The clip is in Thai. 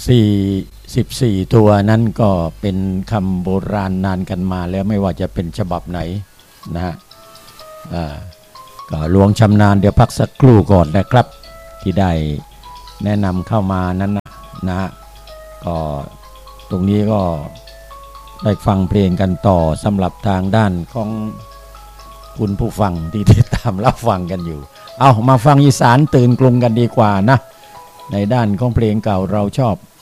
14ตัวนั้นก็เป็นคำโบราณนานกันมาแล้วไม่ว่าจะเป็นฉบับไหนนะฮะก็หลวงชำนาญเดี๋ยวพักสักครู่ก่อนนะครับที่ได้แนะนำเข้ามานั้นนะฮะก็ตรงนี้ก็ได้ฟังเพลงกันต่อสำหรับทางด้านของคุณผู้ฟังที่ติดตามรับฟังกันอยู่เอามาฟังอีสานตื่นกรุงกันดีกว่านะในด้านของเพลงเก่าเราชอบ